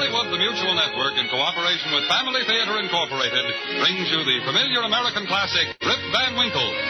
Hollywood, the Mutual Network, in cooperation with Family Theater Incorporated, brings you the familiar American classic, Rip Van Winkle.